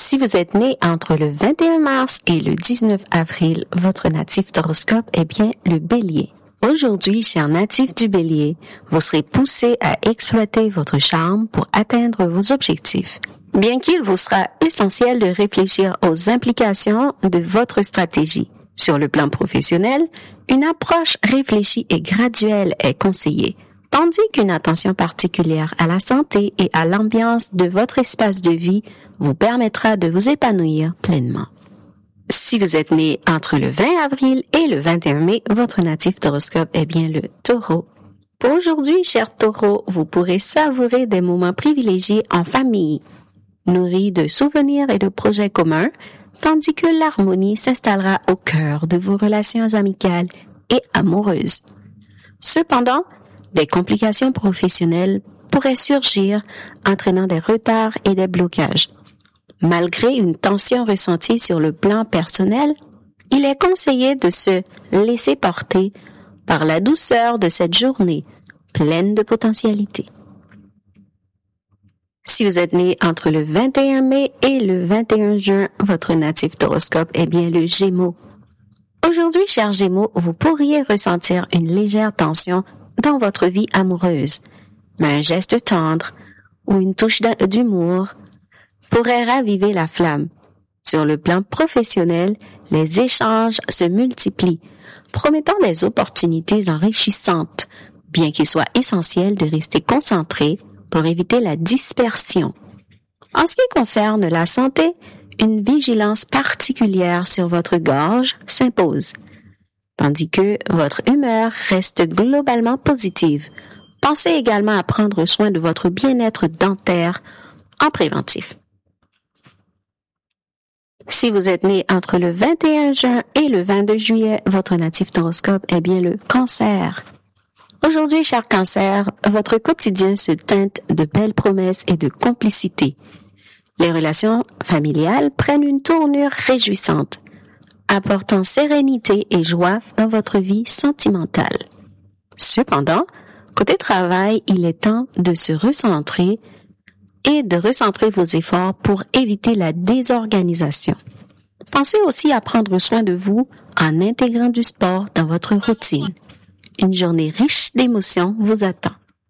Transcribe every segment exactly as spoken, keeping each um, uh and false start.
Si vous êtes né entre le vingt et un mars et le dix-neuf avril, votre natif d'horoscope est bien le Bélier. Aujourd'hui, chers natifs du Bélier, vous serez poussés à exploiter votre charme pour atteindre vos objectifs. Bien qu'il vous sera essentiel de réfléchir aux implications de votre stratégie. Sur le plan professionnel, une approche réfléchie et graduelle est conseillée, tandis qu'une attention particulière à la santé et à l'ambiance de votre espace de vie vous permettra de vous épanouir pleinement. Si vous êtes né entre le vingt avril et le vingt et un mai, votre natif d'horoscope est bien le Taureau. Pour aujourd'hui, chers Taureaux, vous pourrez savourer des moments privilégiés en famille, nourris de souvenirs et de projets communs, tandis que l'harmonie s'installera au cœur de vos relations amicales et amoureuses. Cependant, des complications professionnelles pourraient surgir, entraînant des retards et des blocages. Malgré une tension ressentie sur le plan personnel, il est conseillé de se laisser porter par la douceur de cette journée pleine de potentialités. Si vous êtes né entre le vingt et un mai et le vingt et un juin, votre natif d'horoscope est bien le Gémeaux. Aujourd'hui, chers Gémeaux, vous pourriez ressentir une légère tension dans votre vie amoureuse, mais un geste tendre ou une touche d'humour pourrait raviver la flamme. Sur le plan professionnel, les échanges se multiplient, promettant des opportunités enrichissantes, bien qu'il soit essentiel de rester concentré pour éviter la dispersion. En ce qui concerne la santé, une vigilance particulière sur votre gorge s'impose, tandis que votre humeur reste globalement positive. Pensez également à prendre soin de votre bien-être dentaire en préventif. Si vous êtes né entre le vingt et un juin et le vingt-deux juillet, votre natif d'horoscope est bien le Cancer. Aujourd'hui, cher Cancer, votre quotidien se teinte de belles promesses et de complicité. Les relations familiales prennent une tournure réjouissante, apportant sérénité et joie dans votre vie sentimentale. Cependant, côté travail, il est temps de se recentrer et de recentrer vos efforts pour éviter la désorganisation. Pensez aussi à prendre soin de vous en intégrant du sport dans votre routine. Une journée riche d'émotions vous attend.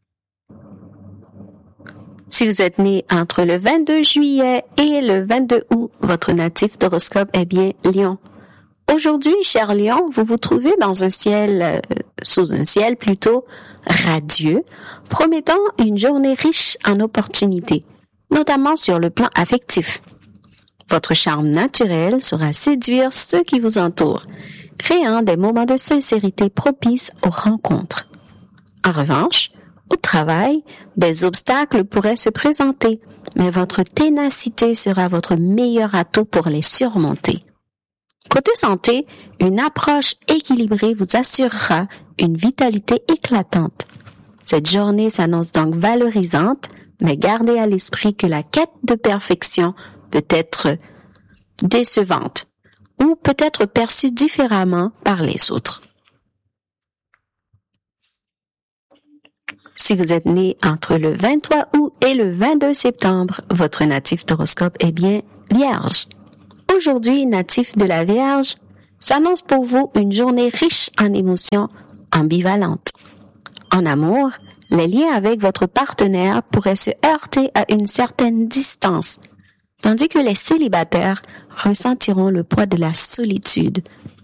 Si vous êtes né entre le vingt-deux juillet et le vingt-deux août, votre natif d'horoscope est bien Lion. Aujourd'hui, cher Lion, vous vous trouvez dans un ciel, euh, sous un ciel plutôt radieux, promettant une journée riche en opportunités, notamment sur le plan affectif. Votre charme naturel saura séduire ceux qui vous entourent, créant des moments de sincérité propices aux rencontres. En revanche, au travail, des obstacles pourraient se présenter, mais votre ténacité sera votre meilleur atout pour les surmonter. Côté santé, une approche équilibrée vous assurera une vitalité éclatante. Cette journée s'annonce donc valorisante, mais gardez à l'esprit que la quête de perfection peut être décevante ou peut être perçue différemment par les autres. Si vous êtes né entre le vingt-trois août et le vingt-deux septembre, votre natif d'horoscope est bien Vierge. Aujourd'hui, natif de la Vierge, s'annonce pour vous une journée riche en émotions ambivalentes. En amour, les liens avec votre partenaire pourraient se heurter à une certaine distance, tandis que les célibataires ressentiront le poids de la solitude